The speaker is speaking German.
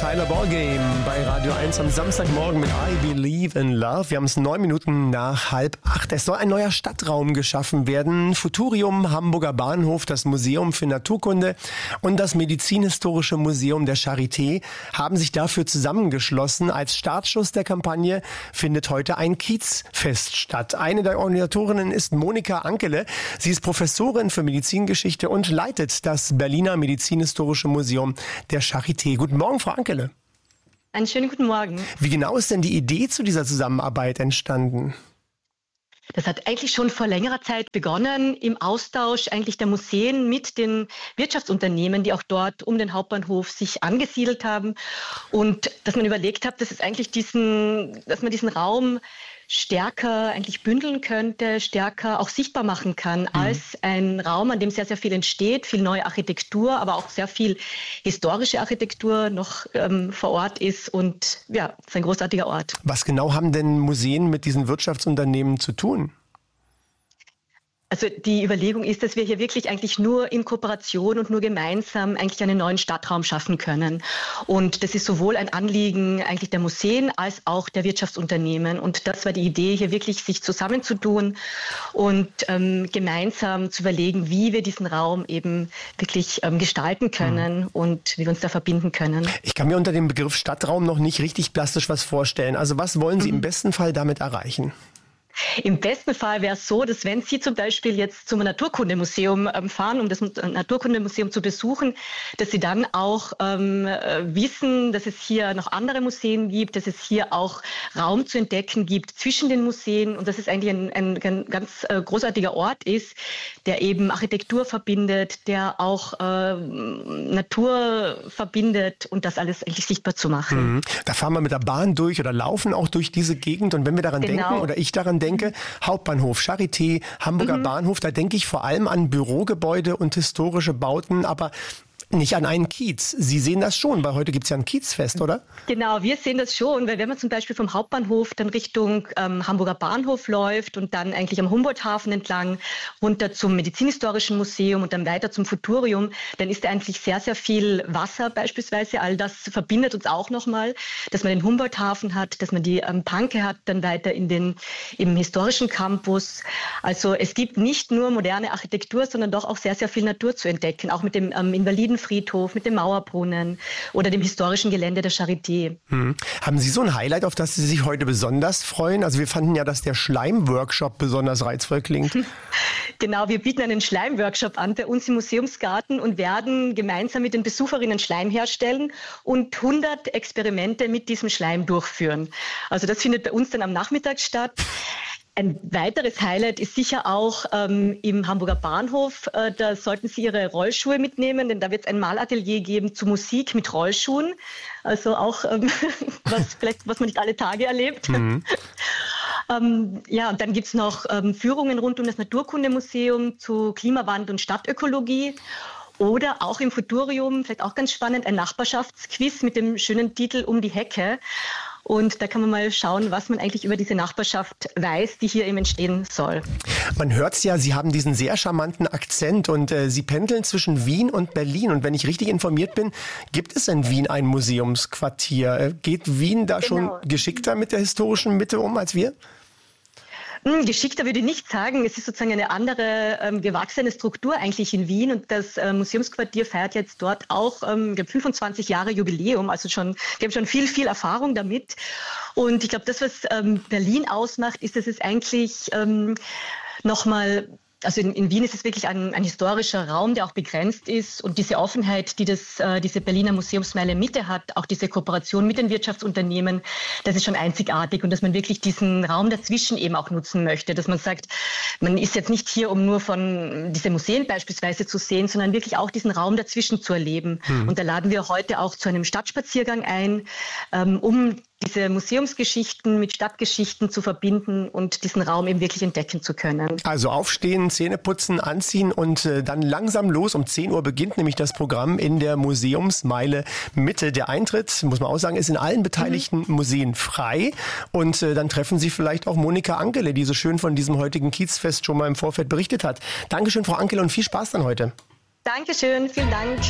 Tyler Ballgame bei Radio 1 am Samstagmorgen mit I Believe in Love. Wir haben es 9 Minuten nach 7:30. Es soll ein neuer Stadtraum geschaffen werden. Futurium, Hamburger Bahnhof, das Museum für Naturkunde und das Medizinhistorische Museum der Charité haben sich dafür zusammengeschlossen. Als Startschuss der Kampagne findet heute ein Kiezfest statt. Eine der Organisatorinnen ist Monika Ankele. Sie ist Professorin für Medizingeschichte und leitet das Berliner Medizinhistorische Museum der Charité. Guten Morgen, Frau Ankele. Einen schönen guten Morgen. Wie genau ist denn die Idee zu dieser Zusammenarbeit entstanden? Das hat eigentlich schon vor längerer Zeit begonnen, im Austausch eigentlich der Museen mit den Wirtschaftsunternehmen, die auch dort um den Hauptbahnhof sich angesiedelt haben. Und dass man überlegt hat, dass man diesen Raum stärker eigentlich bündeln könnte, stärker auch sichtbar machen kann als ein Raum, an dem sehr, sehr viel entsteht, viel neue Architektur, aber auch sehr viel historische Architektur noch vor Ort ist. Und ja, es ist ein großartiger Ort. Was genau haben denn Museen mit diesen Wirtschaftsunternehmen zu tun? Also die Überlegung ist, dass wir hier wirklich eigentlich nur in Kooperation und nur gemeinsam eigentlich einen neuen Stadtraum schaffen können. Und das ist sowohl ein Anliegen eigentlich der Museen als auch der Wirtschaftsunternehmen. Und das war die Idee, hier wirklich sich zusammenzutun und gemeinsam zu überlegen, wie wir diesen Raum eben wirklich gestalten können und wie wir uns da verbinden können. Ich kann mir unter dem Begriff Stadtraum noch nicht richtig plastisch was vorstellen. Also was wollen Sie im besten Fall damit erreichen? Im besten Fall wäre es so, dass wenn Sie zum Beispiel jetzt zum Naturkundemuseum fahren, um das Naturkundemuseum zu besuchen, dass Sie dann auch wissen, dass es hier noch andere Museen gibt, dass es hier auch Raum zu entdecken gibt zwischen den Museen und dass es eigentlich ein ganz großartiger Ort ist, der eben Architektur verbindet, der auch Natur verbindet und das alles eigentlich sichtbar zu machen. Da fahren wir mit der Bahn durch oder laufen auch durch diese Gegend und wenn wir daran denken oder ich daran denke, Hauptbahnhof, Charité, Hamburger Bahnhof, da denke ich vor allem an Bürogebäude und historische Bauten, aber nicht an einen Kiez. Sie sehen das schon, weil heute gibt es ja ein Kiezfest, oder? Genau, wir sehen das schon, weil wenn man zum Beispiel vom Hauptbahnhof dann Richtung Hamburger Bahnhof läuft und dann eigentlich am Humboldthafen entlang runter zum Medizinhistorischen Museum und dann weiter zum Futurium, dann ist da eigentlich sehr, sehr viel Wasser beispielsweise. All das verbindet uns auch nochmal, dass man den Humboldthafen hat, dass man die Panke hat, dann weiter im historischen Campus. Also es gibt nicht nur moderne Architektur, sondern doch auch sehr, sehr viel Natur zu entdecken, auch mit dem Invalidenfriedhof, mit dem Mauerbrunnen oder dem historischen Gelände der Charité. Haben Sie so ein Highlight, auf das Sie sich heute besonders freuen? Also wir fanden ja, dass der Schleimworkshop besonders reizvoll klingt. Genau, wir bieten einen Schleimworkshop an bei uns im Museumsgarten und werden gemeinsam mit den Besucherinnen Schleim herstellen und 100 Experimente mit diesem Schleim durchführen. Also das findet bei uns dann am Nachmittag statt. Ein weiteres Highlight ist sicher auch im Hamburger Bahnhof. Da sollten Sie Ihre Rollschuhe mitnehmen, denn da wird es ein Malatelier geben zu Musik mit Rollschuhen. Also auch was man nicht alle Tage erlebt. Ja, und dann gibt es noch Führungen rund um das Naturkundemuseum zu Klimawandel und Stadtökologie. Oder auch im Futurium, vielleicht auch ganz spannend, ein Nachbarschaftsquiz mit dem schönen Titel Um die Hecke. Und da kann man mal schauen, was man eigentlich über diese Nachbarschaft weiß, die hier eben entstehen soll. Man hört es ja, Sie haben diesen sehr charmanten Akzent und Sie pendeln zwischen Wien und Berlin. Und wenn ich richtig informiert bin, gibt es in Wien ein Museumsquartier. Geht Wien da schon geschickter mit der historischen Mitte um als wir? Geschickter würde ich nicht sagen. Es ist sozusagen eine andere gewachsene Struktur eigentlich in Wien und das Museumsquartier feiert jetzt dort auch 25 Jahre Jubiläum. Also die haben schon viel Erfahrung damit. Und ich glaube, das, was Berlin ausmacht, ist, dass es eigentlich nochmal... Also in Wien ist es wirklich ein historischer Raum, der auch begrenzt ist. Und diese Offenheit, die diese Berliner Museumsmeile Mitte hat, auch diese Kooperation mit den Wirtschaftsunternehmen, das ist schon einzigartig. Und dass man wirklich diesen Raum dazwischen eben auch nutzen möchte. Dass man sagt, man ist jetzt nicht hier, um nur von diese Museen beispielsweise zu sehen, sondern wirklich auch diesen Raum dazwischen zu erleben. Und da laden wir heute auch zu einem Stadtspaziergang ein, um diese Museumsgeschichten mit Stadtgeschichten zu verbinden und diesen Raum eben wirklich entdecken zu können. Also aufstehen, Zähne putzen, anziehen und dann langsam los. Um 10 Uhr beginnt nämlich das Programm in der Museumsmeile Mitte. Der Eintritt, muss man auch sagen, ist in allen beteiligten Museen frei. Und dann treffen Sie vielleicht auch Monika Ankele, die so schön von diesem heutigen Kiezfest schon mal im Vorfeld berichtet hat. Dankeschön, Frau Ankele, und viel Spaß dann heute. Dankeschön, vielen Dank.